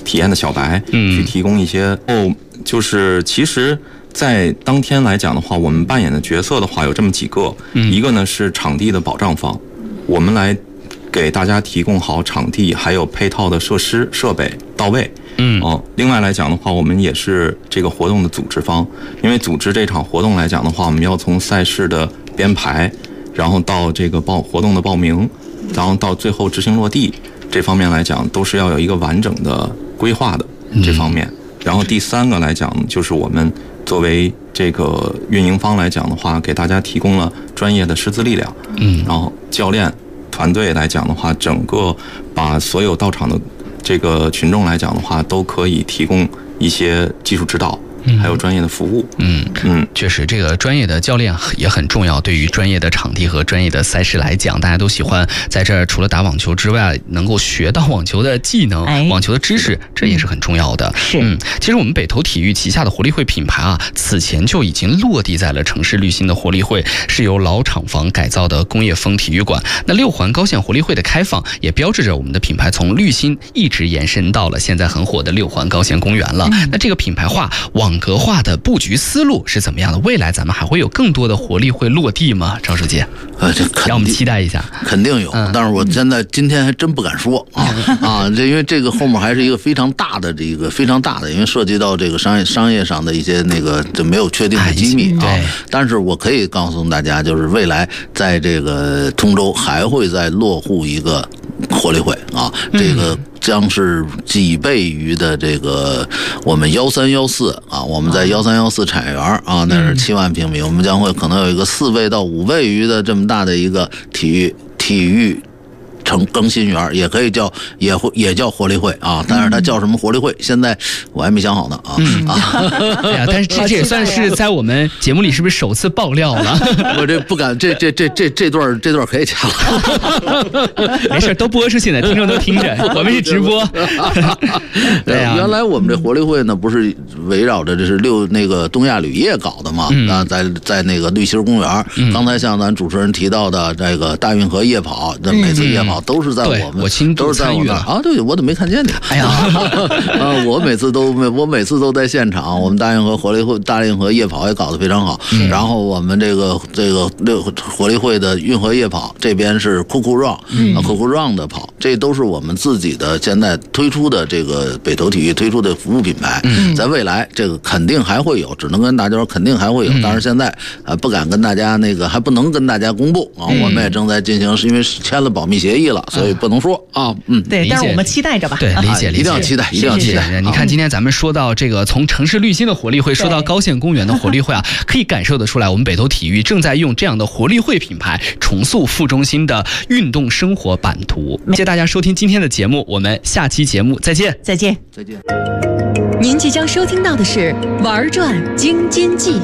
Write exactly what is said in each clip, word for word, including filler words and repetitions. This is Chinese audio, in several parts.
体验的小白，嗯，去提供一些哦，就是其实。在当天来讲的话，我们扮演的角色的话有这么几个，嗯、一个呢是场地的保障方，我们来给大家提供好场地还有配套的设施设备到位，嗯哦。另外来讲的话，我们也是这个活动的组织方，因为组织这场活动来讲的话，我们要从赛事的编排，然后到这个报活动的报名，然后到最后执行落地这方面来讲，都是要有一个完整的规划的这方面。嗯、然后第三个来讲，就是我们。作为这个运营方来讲的话，给大家提供了专业的师资力量，嗯，然后教练团队来讲的话，整个把所有到场的这个群众来讲的话，都可以提供一些技术指导。还有专业的服务， 嗯嗯，确实，这个专业的教练也很重要。对于专业的场地和专业的赛事来讲，大家都喜欢在这儿除了打网球之外，能够学到网球的技能、哎、网球的知识，这也是很重要的。 是， 嗯，其实我们北投体育旗下的活力会品牌啊，此前就已经落地在了城市绿心的活力会，是由老厂房改造的工业风体育馆。那六环高线活力会的开放，也标志着我们的品牌从绿心一直延伸到了现在很火的六环高线公园了。嗯、那这个品牌化网格化的布局思路是怎么样的？未来咱们还会有更多的活力会落地吗？赵书记， 呃，这让我们期待一下， 肯定有。嗯、但是我现在今天还真不敢说啊啊，这因为这个后面还是一个非常大的这个非常大的，因为涉及到这个商业商业上的一些那个就没有确定的机密啊。 对， 但是我可以告诉大家，就是未来在这个通州还会再落户一个活力会啊，这个。将是几倍于的这个我们幺三幺四啊，我们在幺三幺四产业园啊，那是七万平米，我们将会可能有一个四倍到五倍于的这么大的一个体育体育。成更新园也可以叫，也会也叫活力会啊，但是它叫什么活力会，现在我还没想好呢啊。嗯、 啊，哎呀，但是这这也算是在我们节目里是不是首次爆料了？ 我这不敢，这这这这这段这段可以掐了。 没事，都播出去呢，听众都听着，我们是直播。 对呀、啊，原来我们这活力会呢，不是围绕着这是六那个东亚铝业搞的嘛？嗯、啊，在在那个绿心公园，嗯、刚才像咱主持人提到的这个大运河夜跑，这每次夜跑。都是在我们， 我亲都是在我们啊！对，我怎么没看见你？ 哎呀， 啊，我每次都我每次都在现场。我们大运河活力会、大运河夜跑也搞得非常好。嗯、然后我们这个这个六活力会的运河夜跑这边是酷酷 run， 嗯、啊酷酷 run 的跑，这都是我们自己的现在推出的这个北投体育推出的服务品牌。嗯、在未来这个肯定还会有，只能跟大家说肯定还会有，嗯、但是现在啊不敢跟大家那个还不能跟大家公布啊，嗯、我们也正在进行，是因为签了保密协议了。所以不能说啊，嗯， 对，但是我们期待着吧， 对，理解理解， 一定要期待，一定要期待。 你看，今天咱们说到这个，从城市绿心的活力会说到高线公园的活力会啊，可以感受得出来，我们北投体育正在用这样的活力会品牌重塑副中心的运动生活版图。谢谢大家收听今天的节目，我们下期节目再见， 再见， 再见。 您即将收听到的是《玩转京津冀》。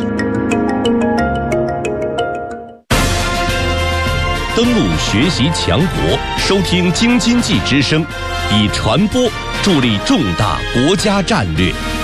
登录学习强国，收听京津冀之声，以传播助力重大国家战略。